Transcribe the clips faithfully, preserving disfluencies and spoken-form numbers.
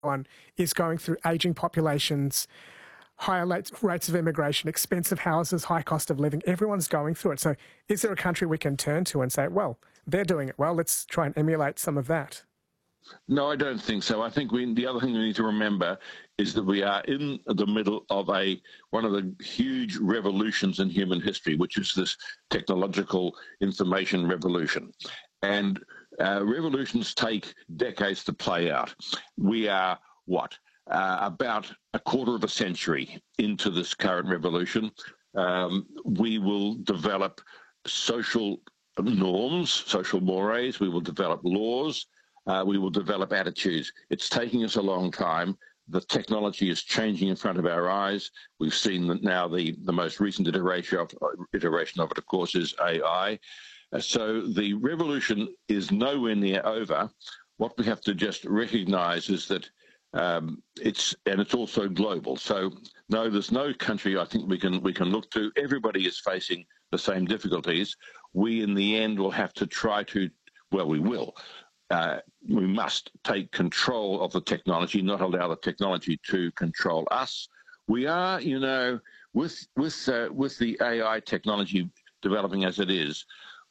one is going through ageing populations, higher rates of immigration, expensive houses, high cost of living. Everyone's going through it. So is there a country we can turn to and say, well, they're doing it well, let's try and emulate some of that? No, I don't think so. I think we, the other thing we need to remember is that we are in the middle of a one of the huge revolutions in human history, which is this technological information revolution. And uh, revolutions take decades to play out. We are, what, uh, about a quarter of a century into this current revolution. Um, we will develop social norms, social mores. We will develop laws. Uh, we will develop attitudes. It's taking us a long time. The technology is changing in front of our eyes. We've seen that now the, the most recent iteration of, iteration of it, of course, is A I. Uh, so the revolution is nowhere near over. What we have to just recognise is that um, it's, and it's also global. So no, there's no country I think we can we can look to. Everybody is facing the same difficulties. We, in the end, will have to try to, well, we will. Uh, we must take control of the technology, not allow the technology to control us. We are, you know, with with uh, with the A I technology developing as it is,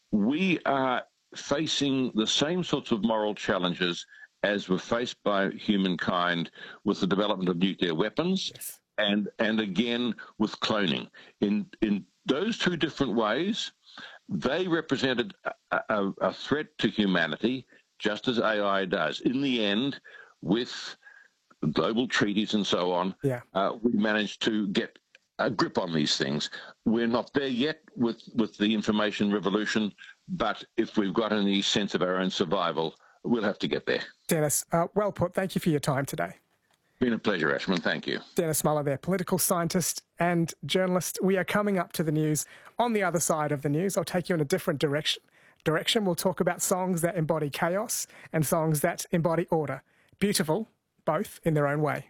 we are facing the same sorts of moral challenges as were faced by humankind with the development of nuclear weapons, yes. and and again with cloning. In in those two different ways, they represented a, a, a threat to humanity, just as A I does. In the end, with global treaties and so on, yeah. uh, we managed to get a grip on these things. We're not there yet with, with the information revolution, but if we've got any sense of our own survival, we'll have to get there. Dennis, uh, well put. Thank you for your time today. Been a pleasure, Ashman. Thank you. Dennis Muller there, political scientist and journalist. We are coming up to the news. On the other side of the news, I'll take you in a different direction. Direction. We'll talk about songs that embody chaos and songs that embody order. Beautiful, both in their own way.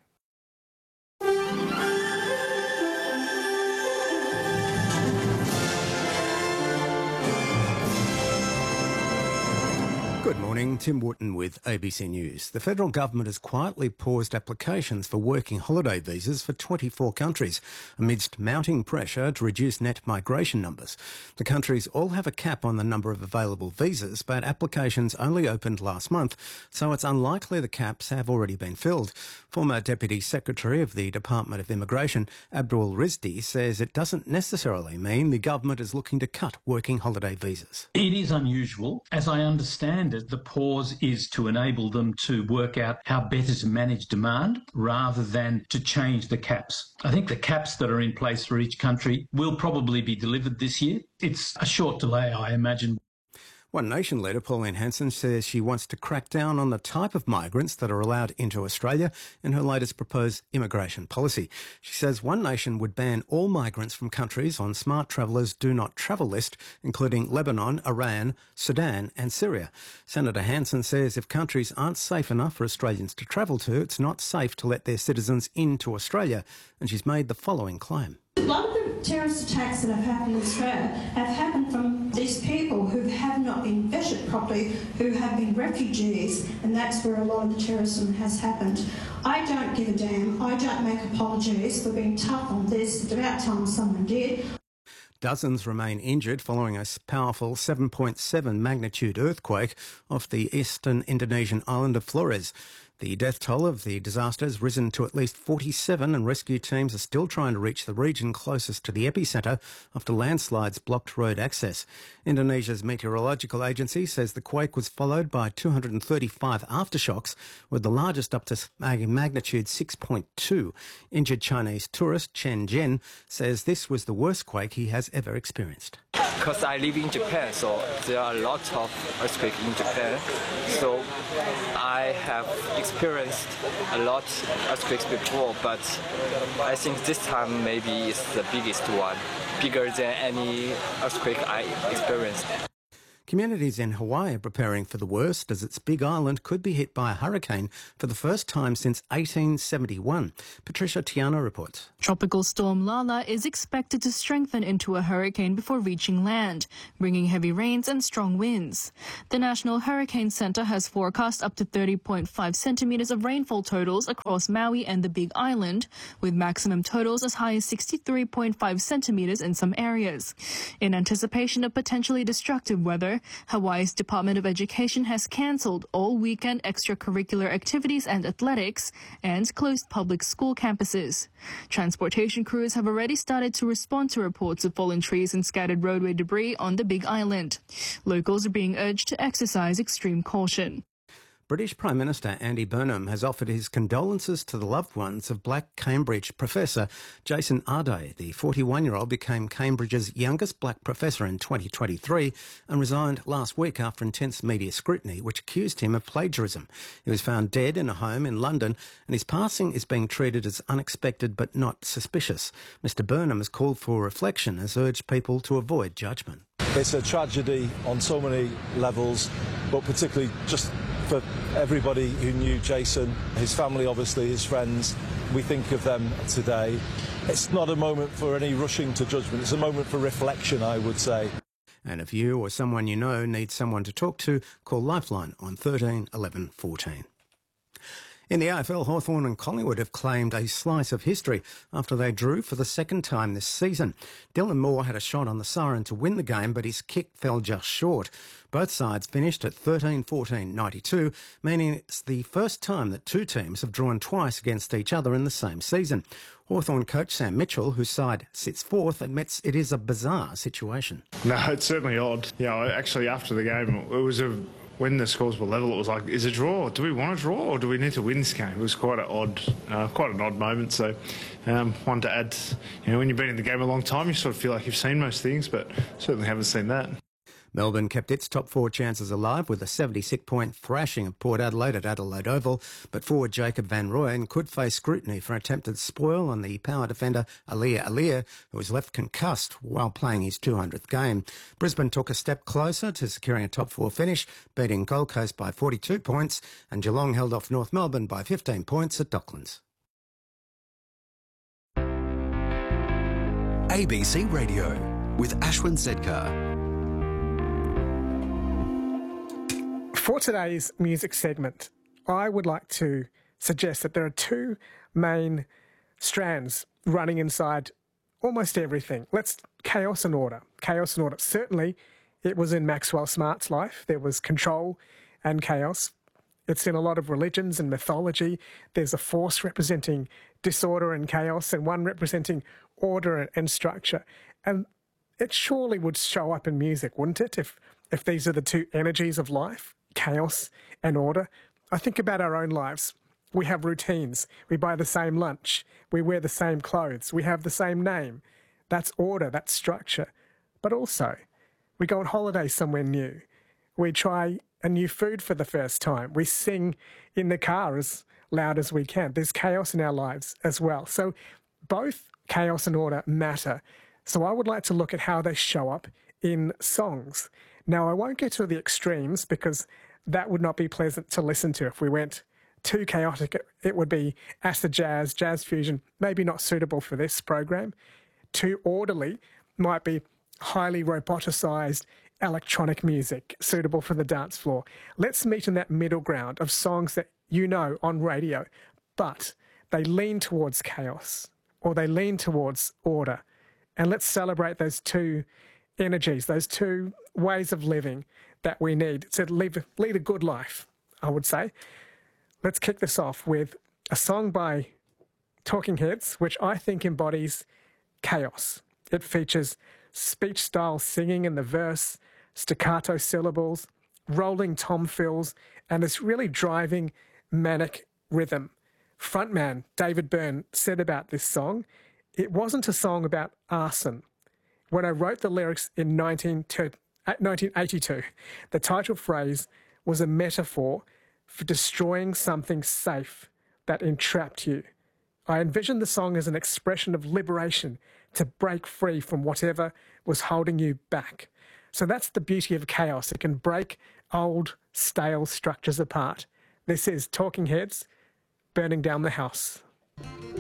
Good morning, Tim Wootton with A B C News. The federal government has quietly paused applications for working holiday visas for twenty-four countries amidst mounting pressure to reduce net migration numbers. The countries all have a cap on the number of available visas, but applications only opened last month, so it's unlikely the caps have already been filled. Former Deputy Secretary of the Department of Immigration, Abdul Rizdi, says it doesn't necessarily mean the government is looking to cut working holiday visas. It is unusual. As I understand it, the pause is to enable them to work out how better to manage demand rather than to change the caps. I think the caps that are in place for each country will probably be delivered this year. It's a short delay, I imagine. One Nation leader, Pauline Hanson, says she wants to crack down on the type of migrants that are allowed into Australia in her latest proposed immigration policy. She says One Nation would ban all migrants from countries on Smart Travellers Do Not Travel list, including Lebanon, Iran, Sudan and Syria. Senator Hanson says if countries aren't safe enough for Australians to travel to, it's not safe to let their citizens into Australia. And she's made the following claim. A lot of the terrorist attacks that have happened in Australia have happened from these people who have not been vetted properly, who have been refugees, and that's where a lot of the terrorism has happened. I don't give a damn. I don't make apologies for being tough on this. It's about time someone did. Dozens remain injured following a powerful seven point seven magnitude earthquake off the eastern Indonesian island of Flores. The death toll of the disaster has risen to at least forty-seven, and rescue teams are still trying to reach the region closest to the epicentre after landslides blocked road access. Indonesia's meteorological agency says the quake was followed by two hundred thirty-five aftershocks, with the largest up to magnitude six point two. Injured Chinese tourist Chen Zhen says this was the worst quake he has ever experienced. Because I live in Japan, so there are lots of earthquakes in Japan. So I have experienced a lot of earthquakes before, but I think this time maybe it's the biggest one, bigger than any earthquake I experienced. Communities in Hawaii are preparing for the worst as its big island could be hit by a hurricane for the first time since eighteen seventy-one. Patricia Tiano reports. Tropical storm Lala is expected to strengthen into a hurricane before reaching land, bringing heavy rains and strong winds. The National Hurricane Center has forecast up to thirty point five centimetres of rainfall totals across Maui and the Big Island, with maximum totals as high as sixty-three point five centimetres in some areas. In anticipation of potentially destructive weather, Hawaii's Department of Education has cancelled all weekend extracurricular activities and athletics and closed public school campuses. Transportation crews have already started to respond to reports of fallen trees and scattered roadway debris on the Big Island. Locals are being urged to exercise extreme caution. British Prime Minister Andy Burnham has offered his condolences to the loved ones of Black Cambridge professor Jason Arday. The forty-one-year-old became Cambridge's youngest black professor in twenty twenty-three and resigned last week after intense media scrutiny, which accused him of plagiarism. He was found dead in a home in London, and his passing is being treated as unexpected but not suspicious. Mister Burnham has called for reflection and has urged people to avoid judgment. It's a tragedy on so many levels, but particularly just for everybody who knew Jason, his family, obviously, his friends. We think of them today. It's not a moment for any rushing to judgment. It's a moment for reflection, I would say. And if you or someone you know needs someone to talk to, call Lifeline on thirteen eleven fourteen. In the A F L, Hawthorn and Collingwood have claimed a slice of history after they drew for the second time this season. Dylan Moore had a shot on the siren to win the game, but his kick fell just short. Both sides finished at thirteen fourteen ninety-two, meaning it's the first time that two teams have drawn twice against each other in the same season. Hawthorn coach Sam Mitchell, whose side sits fourth, admits it is a bizarre situation. No, it's certainly odd. Yeah, actually, after the game, it was a... when the scores were level, it was like, is it a draw? Do we want to draw or do we need to win this game? It was quite an odd, uh, quite an odd moment. So, um, one to add, you know, when you've been in the game a long time, you sort of feel like you've seen most things, but certainly haven't seen that. Melbourne kept its top four chances alive with a seventy-six point thrashing of Port Adelaide at Adelaide Oval, but forward Jacob Van Rooyen could face scrutiny for attempted spoil on the power defender Alia Alia, who was left concussed while playing his two hundredth game. Brisbane took a step closer to securing a top four finish, beating Gold Coast by forty-two points, and Geelong held off North Melbourne by fifteen points at Docklands. A B C Radio with Ashwin Sedkar. For today's music segment, I would like to suggest that there are two main strands running inside almost everything. Let's chaos and order. Chaos and order. Certainly, it was in Maxwell Smart's life. There was control and chaos. It's in a lot of religions and mythology. There's a force representing disorder and chaos and one representing order and structure. And it surely would show up in music, wouldn't it, if, if these are the two energies of life? Chaos and order. I think about our own lives. We have routines. We buy the same lunch. We wear the same clothes. We have the same name. That's order, that's structure. But also, we go on holiday somewhere new. We try a new food for the first time. We sing in the car as loud as we can. There's chaos in our lives as well. So both chaos and order matter. So I would like to look at how they show up in songs. Now, I won't get to the extremes because that would not be pleasant to listen to. If we went too chaotic, it, it would be acid jazz, jazz fusion, maybe not suitable for this program. Too orderly might be highly roboticized electronic music, suitable for the dance floor. Let's meet in that middle ground of songs that you know on radio, but they lean towards chaos or they lean towards order. And let's celebrate those two energies, those two ways of living that we need to live, lead a good life, I would say. Let's kick this off with a song by Talking Heads, which I think embodies chaos. It features speech-style singing in the verse, staccato syllables, rolling tom fills, and this really driving manic rhythm. Frontman David Byrne said about this song, "It wasn't a song about arson. When I wrote the lyrics in nineteen eighty-two, the title phrase was a metaphor for destroying something safe that entrapped you. I envisioned the song as an expression of liberation to break free from whatever was holding you back. So that's the beauty of chaos. It can break old, stale structures apart. This is Talking Heads, Burning Down the House.